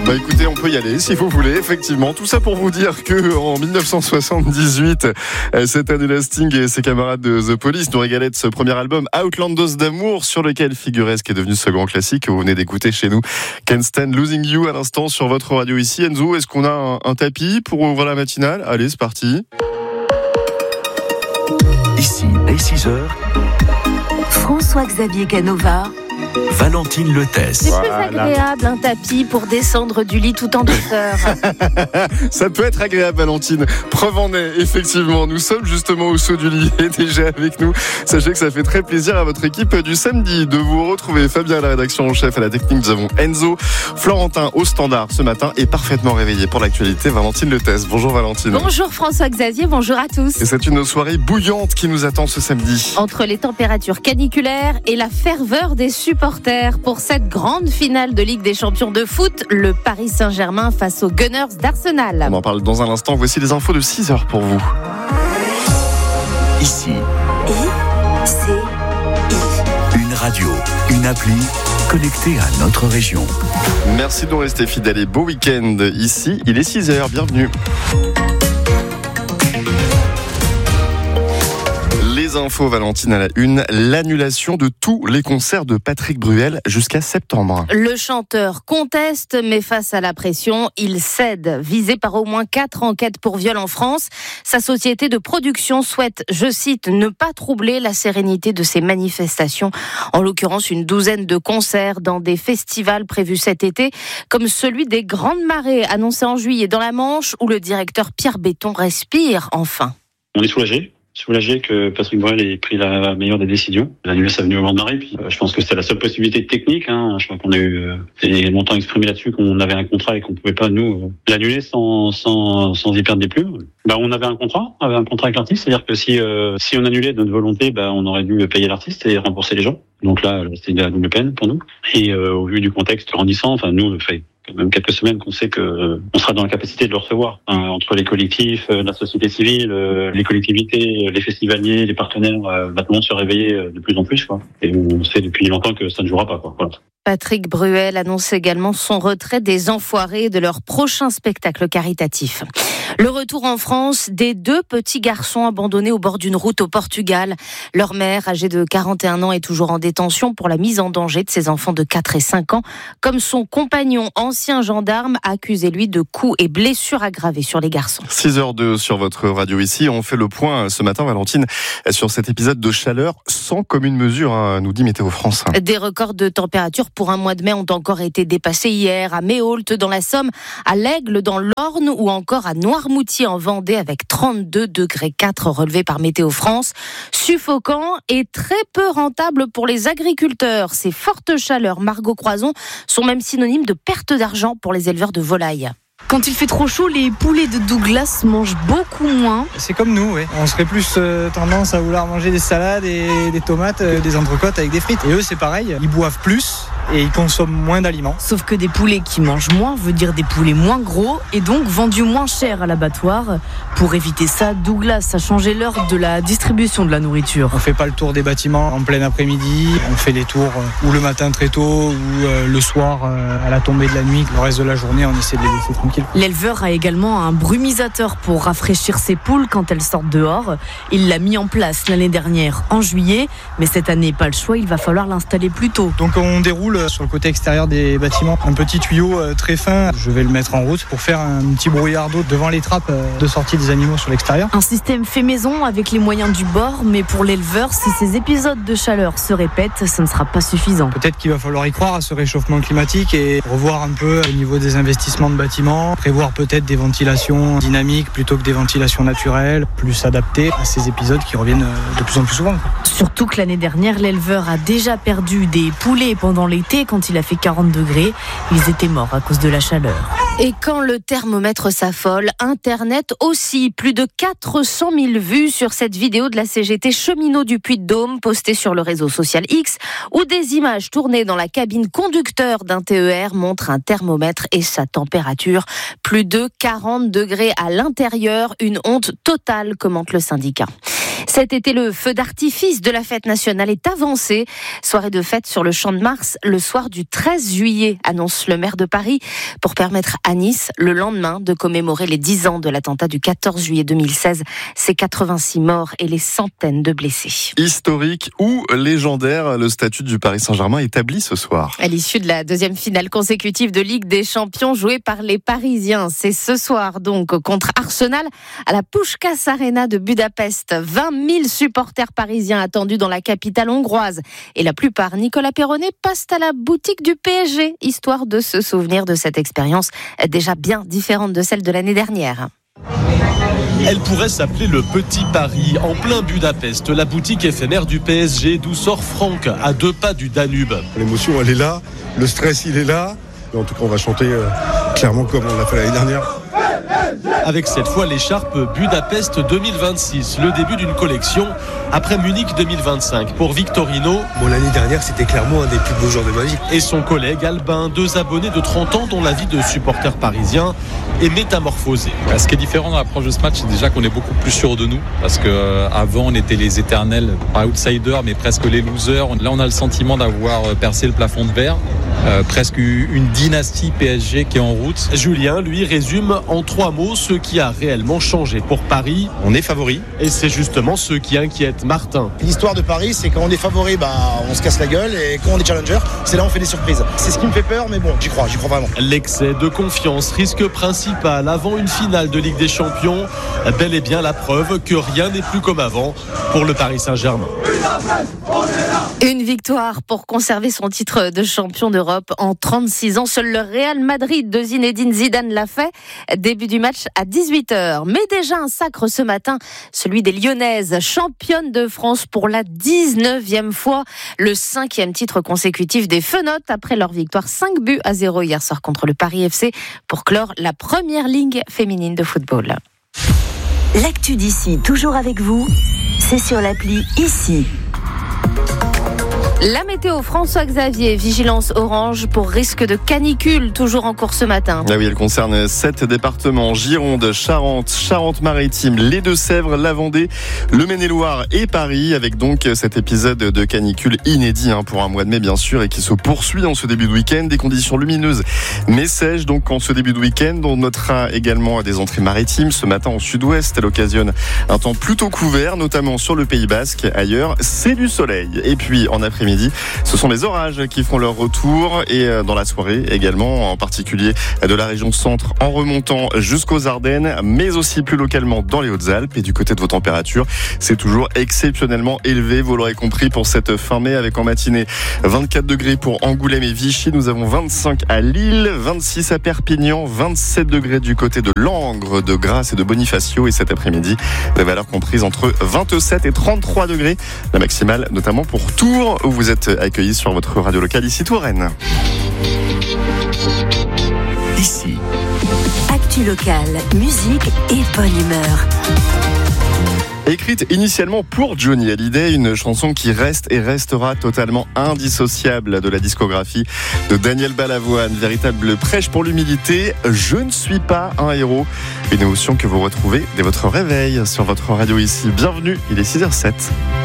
Écoutez, on peut y aller si vous voulez, effectivement. Tout ça pour vous dire que en 1978, cette année, Sting et ses camarades de The Police nous régalaient de ce premier album Outlandos d'amour, sur lequel figurait ce qui est devenu ce grand classique que vous venez d'écouter chez nous, Can't Stand Losing You, à l'instant sur votre radio ici. Enzo, est-ce qu'on a un tapis pour ouvrir la matinale? Allez, c'est parti. Ici, dès 6h, François-Xavier Canova, Valentine Lethès. C'est très agréable, un tapis pour descendre du lit tout en douceur. Ça peut être agréable, Valentine. Preuve en est, effectivement. Nous sommes justement au saut du lit et déjà avec nous. Sachez que ça fait très plaisir à votre équipe du samedi de vous retrouver. Fabien à la rédaction en chef, à la technique, nous avons Enzo, Florentin au standard ce matin et parfaitement réveillé pour l'actualité, Valentine Lethès. Bonjour Valentine. Bonjour François-Xavier, bonjour à tous. Et c'est une soirée bouillante qui nous attend ce samedi. Entre les températures caniculaires et la ferveur des supporters pour cette grande finale de Ligue des Champions de foot, le Paris Saint-Germain face aux Gunners d'Arsenal. On en parle dans un instant. Voici les infos de 6h pour vous. Ici, une radio, une appli connectée à notre région. Merci de nous rester fidèles et beau week-end. Ici, il est 6h. Bienvenue. Les infos, Valentine, à la une, l'annulation de tous les concerts de Patrick Bruel jusqu'à septembre. Le chanteur conteste, mais face à la pression, il cède. Visé par au moins 4 enquêtes pour viol en France, sa société de production souhaite, je cite, ne pas troubler la sérénité de ces manifestations. En l'occurrence, une douzaine de concerts dans des festivals prévus cet été, comme celui des Grandes Marées, annoncé en juillet dans la Manche, où le directeur Pierre Béton respire enfin. On est soulagé que Patrick Bruel ait pris la meilleure des décisions, d'annuler sa venue au Grand Marée. Puis, je pense que c'était la seule possibilité technique. Je crois qu'on a eu longtemps exprimé là-dessus qu'on avait un contrat et qu'on pouvait pas nous l'annuler sans y perdre des plumes. On avait un contrat avec l'artiste, c'est-à-dire que si on annulait de notre volonté, on aurait dû payer l'artiste et rembourser les gens. Donc là, c'était de la double peine pour nous. Et au vu du contexte grandissant, nous, ça fait même quelques semaines qu'on sait que on sera dans la capacité de le recevoir. Entre les collectifs, la société civile, les collectivités, les festivaliers, les partenaires, tout le monde se réveiller de plus en plus, quoi. Et on sait depuis longtemps que ça ne jouera pas, quoi. Voilà. Patrick Bruel annonce également son retrait des Enfoirés de leur prochain spectacle caritatif. Le retour en France des 2 petits garçons abandonnés au bord d'une route au Portugal. Leur mère, âgée de 41 ans, est toujours en détention pour la mise en danger de ses enfants de 4 et 5 ans, comme son compagnon, ancien gendarme, accusé lui de coups et blessures aggravées sur les garçons. 6h02 sur votre radio ici. On fait le point ce matin, Valentine, sur cet épisode de chaleur sans commune mesure, nous dit Météo France. Des records de température pour un mois de mai ont encore été dépassés hier à Méaultes dans la Somme, à l'Aigle dans l'Orne ou encore à Noirmoutier en Vendée avec 32,4 degrés relevés par Météo France. Suffocant et très peu rentable pour les agriculteurs. Ces fortes chaleurs, Margot Croison, sont même synonymes de perte d'argent pour les éleveurs de volailles. Quand il fait trop chaud, les poulets de Douglas mangent beaucoup moins. C'est comme nous, ouais. On serait plus tendance à vouloir manger des salades et des tomates, des entrecôtes avec des frites. Et eux, c'est pareil, ils boivent plus et ils consomment moins d'aliments. Sauf que des poulets qui mangent moins veut dire des poulets moins gros et donc vendus moins cher à l'abattoir. Pour éviter ça, Douglas a changé l'heure de la distribution de la nourriture. On fait pas le tour des bâtiments en plein après-midi, on fait les tours ou le matin très tôt ou le soir à la tombée de la nuit. Le reste de la journée, on essaie de les laisser tranquilles. L'éleveur a également un brumisateur pour rafraîchir ses poules quand elles sortent dehors. Il l'a mis en place l'année dernière en juillet, mais cette année, pas le choix, il va falloir l'installer plus tôt. Donc on déroule sur le côté extérieur des bâtiments un petit tuyau très fin. Je vais le mettre en route pour faire un petit brouillard d'eau devant les trappes de sortie des animaux sur l'extérieur. Un système fait maison avec les moyens du bord, mais pour l'éleveur, si ces épisodes de chaleur se répètent, ça ne sera pas suffisant. Peut-être qu'il va falloir y croire à ce réchauffement climatique et revoir un peu au niveau des investissements de bâtiments. Prévoir peut-être des ventilations dynamiques plutôt que des ventilations naturelles, plus adaptées à ces épisodes qui reviennent de plus en plus souvent. Surtout que l'année dernière, l'éleveur a déjà perdu des poulets pendant l'été quand il a fait 40 degrés. Ils étaient morts à cause de la chaleur. Et quand le thermomètre s'affole, Internet aussi. Plus de 400 000 vues sur cette vidéo de la CGT cheminot du Puy-de-Dôme postée sur le réseau social X, où des images tournées dans la cabine conducteur d'un TER montrent un thermomètre et sa température. Plus de 40 degrés à l'intérieur, une honte totale, commente le syndicat. Cet été, le feu d'artifice de la fête nationale est avancé. Soirée de fête sur le Champ de Mars le soir du 13 juillet, annonce le maire de Paris, pour permettre à Nice, le lendemain, de commémorer les 10 ans de l'attentat du 14 juillet 2016. Ces 86 morts et les centaines de blessés. Historique ou légendaire, le statut du Paris Saint-Germain établi ce soir. À l'issue de la deuxième finale consécutive de Ligue des Champions jouée par les Parisiens, c'est ce soir donc contre Arsenal à la Puskás Arena de Budapest. 20 000 supporters parisiens attendus dans la capitale hongroise. Et la plupart, Nicolas Perronnet, passent à la boutique du PSG, histoire de se souvenir de cette expérience déjà bien différente de celle de l'année dernière. Elle pourrait s'appeler le Petit Paris, en plein Budapest, la boutique éphémère du PSG, d'où sort Franck, à 2 pas du Danube. L'émotion, elle est là, le stress, il est là. Et en tout cas, on va chanter clairement comme on l'a fait l'année dernière. Avec cette fois l'écharpe Budapest 2026, le début d'une collection après Munich 2025 pour Victorino. L'année dernière, c'était clairement un des plus beaux jours de ma vie. Et son collègue Albin, 2 abonnés de 30 ans dont la vie de supporter parisien est métamorphosée. Ce qui est différent dans l'approche de ce match, c'est déjà qu'on est beaucoup plus sûr de nous, parce qu'avant on était les éternels, pas outsiders, mais presque les losers. Là on a le sentiment d'avoir percé le plafond de verre. Presque une dynastie PSG qui est en route. Julien, lui, résume en 3 mots ce qui a réellement changé pour Paris. On est favori. Et c'est justement ce qui inquiète Martin. L'histoire de Paris, c'est quand on est favori, on se casse la gueule, et quand on est challenger, c'est là où on fait des surprises. C'est ce qui me fait peur, mais bon, j'y crois vraiment. L'excès de confiance, risque principal avant une finale de Ligue des Champions, bel et bien la preuve que rien n'est plus comme avant pour le Paris Saint-Germain. Une victoire pour conserver son titre de champion d'Europe en 36 ans. Seul le Real Madrid de Zinedine Zidane l'a fait. Début du match à 18h. Mais déjà un sacre ce matin, celui des Lyonnaises, championnes de France pour la 19e fois. Le 5e titre consécutif des Fenotes après leur victoire 5-0 hier soir contre le Paris FC pour clore la première ligue féminine de football. L'actu d'ici, toujours avec vous, c'est sur l'appli Ici. La météo, François Xavier, vigilance orange pour risque de canicule, toujours en cours ce matin. Ah oui, elle concerne 7 départements, Gironde, Charente, Charente-Maritime, les Deux-Sèvres, la Vendée, le Maine-et-Loire et Paris, avec donc cet épisode de canicule inédit pour un mois de mai bien sûr, et qui se poursuit en ce début de week-end. Des conditions lumineuses mais sèches donc en ce début de week-end. On notera également des entrées maritimes ce matin au sud-ouest. Elle occasionne un temps plutôt couvert, notamment sur le Pays Basque. Ailleurs, c'est du soleil. Et puis en après-midi, ce sont les orages qui font leur retour, et dans la soirée également, en particulier de la région centre en remontant jusqu'aux Ardennes, mais aussi plus localement dans les Hautes-Alpes. Et du côté de vos températures, c'est toujours exceptionnellement élevé, vous l'aurez compris, pour cette fin mai, avec en matinée 24 degrés pour Angoulême et Vichy. Nous avons 25 à Lille, 26 à Perpignan, 27 degrés du côté de Langres, de Grasse et de Bonifacio. Et cet après-midi, des valeurs comprises entre 27 et 33 degrés. La maximale notamment pour Tours, où vous êtes accueillis sur votre radio locale ici Touraine. Ici. Actu locale, musique et bonne humeur. Écrite initialement pour Johnny Hallyday, une chanson qui reste et restera totalement indissociable de la discographie de Daniel Balavoine. Véritable prêche pour l'humilité. Je ne suis pas un héros. Une émotion que vous retrouvez dès votre réveil sur votre radio ici. Bienvenue, il est 6h07.